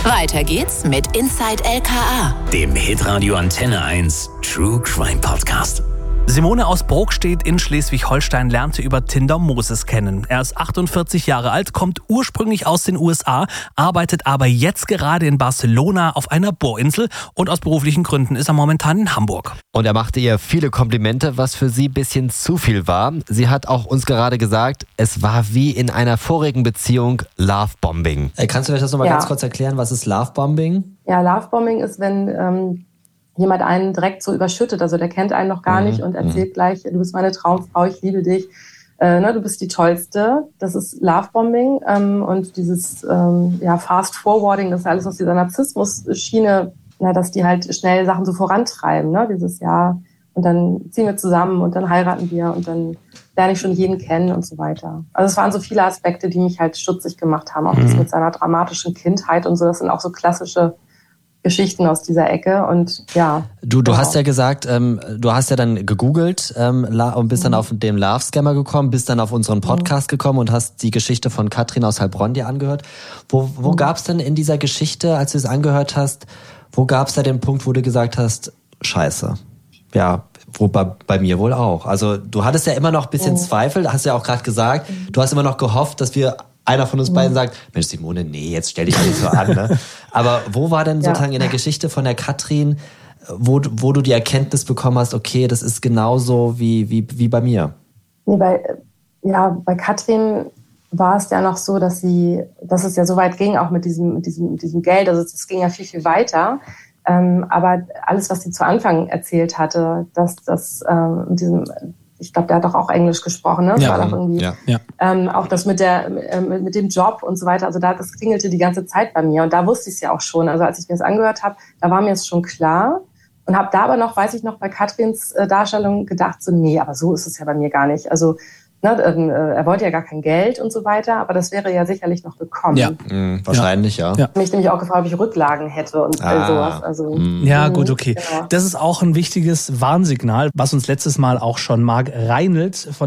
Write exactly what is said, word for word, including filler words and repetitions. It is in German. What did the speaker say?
Weiter geht's mit Inside L K A, dem Hitradio Antenne eins True Crime Podcast. Simone aus Brokstedt in Schleswig-Holstein lernte über Tinder Moses kennen. Er ist achtundvierzig Jahre alt, kommt ursprünglich aus den U S A, arbeitet aber jetzt gerade in Barcelona auf einer Bohrinsel und aus beruflichen Gründen ist er momentan in Hamburg. Und er machte ihr viele Komplimente, was für sie ein bisschen zu viel war. Sie hat auch uns gerade gesagt, es war wie in einer vorigen Beziehung Lovebombing. Äh, kannst du vielleicht das nochmal Ja. ganz kurz erklären, was ist Lovebombing? Ja, Lovebombing ist, wenn ähm, jemand einen direkt so überschüttet, also der kennt einen noch gar Mhm. nicht und erzählt gleich, du bist meine Traumfrau, ich liebe dich, äh, ne, du bist die Tollste. Das ist Lovebombing ähm, und dieses ähm, ja, Fast Forwarding, das ist alles aus dieser Narzissmus-Schiene, ja, dass die halt schnell Sachen so vorantreiben, ne, dieses Jahr und dann ziehen wir zusammen und dann heiraten wir und dann lerne ich schon jeden kennen und so weiter. Also es waren so viele Aspekte, die mich halt stutzig gemacht haben, auch das mit seiner dramatischen Kindheit und so, das sind auch so klassische Geschichten aus dieser Ecke und ja. Du, du genau. hast ja gesagt, ähm, du hast ja dann gegoogelt ähm, la- und bist dann auf den Love-Scammer gekommen, bist dann auf unseren Podcast gekommen und hast die Geschichte von Katrin aus Heilbronn dir angehört. Wo, wo Mhm. gab's denn in dieser Geschichte, als du es angehört hast, wo gab's da den Punkt, wo du gesagt hast, scheiße, ja, wo bei, bei mir wohl auch. Also du hattest ja immer noch ein bisschen Mhm. Zweifel, hast ja auch gerade gesagt, du hast immer noch gehofft, dass wir einer von uns beiden sagt, Mensch Simone, nee, jetzt stell dich nicht so an. Ne? Aber wo war denn Ja. sozusagen in der Geschichte von der Katrin, wo, du- wo du die Erkenntnis bekommen hast, okay, das ist genauso wie, wie, wie bei mir? Nee, bei, ja, bei Katrin war es ja noch so, dass sie, dass es ja so weit ging, auch mit diesem, mit diesem, mit diesem Geld, also es ging ja viel, viel weiter. Ähm, aber alles, was sie zu Anfang erzählt hatte, dass das ähm, mit diesem, ich glaube, der hat doch auch Englisch gesprochen, ne? Das Ja, war doch irgendwie, ja, ja. Ähm, auch das mit der äh, mit, mit dem Job und so weiter. Also da das klingelte die ganze Zeit bei mir und da wusste ich es ja auch schon. Also als ich mir das angehört habe, da war mir es schon klar und habe da aber noch, weiß ich noch, bei Katrins äh, Darstellung gedacht, so nee, aber so ist es ja bei mir gar nicht. Also ne, äh, er wollte ja gar kein Geld und so weiter, aber das wäre ja sicherlich noch gekommen. Ja. Mhm, wahrscheinlich, ja. Ja. Mich nämlich auch gefragt, ob ich Rücklagen hätte und all Ah, sowas. Also Ja, mhm, gut, okay. genau. Das ist auch ein wichtiges Warnsignal, was uns letztes Mal auch schon Marc Reinelt von